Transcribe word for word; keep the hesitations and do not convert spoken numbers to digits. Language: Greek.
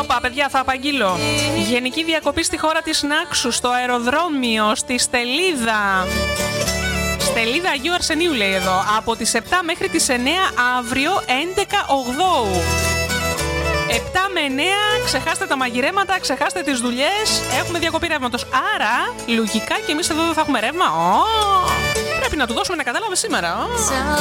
Όπα, παιδιά, θα απαγγείλω. Γενική διακοπή στη χώρα της Νάξου, στο αεροδρόμιο, στη Στελίδα. Στελίδα Αγίου Αρσενίου λέει εδώ. Από τις επτά μέχρι τις εννέα αύριο έντεκα Οκτώου. επτά με εννέα, ξεχάστε τα μαγειρέματα, ξεχάστε τις δουλειές. Έχουμε διακοπή ρεύματος. Άρα, λογικά και εμείς εδώ δεν θα έχουμε ρεύμα. Oh, πρέπει να του δώσουμε να κατάλαβε σήμερα. Oh.